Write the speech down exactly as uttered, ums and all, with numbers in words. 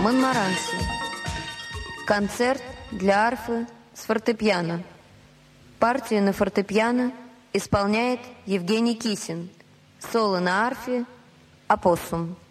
Монмаранси. Концерт для арфы с фортепиано. Партию на фортепиано исполняет Евгений Кисин. Соло на арфе «Опоссум».